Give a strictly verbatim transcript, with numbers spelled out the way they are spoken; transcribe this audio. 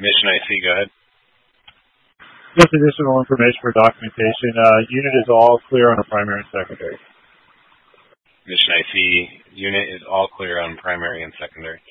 Mission I C, go ahead. Just additional information for documentation. Uh, unit is all clear on a primary and secondary. Mission I C, unit is all clear on primary and secondary.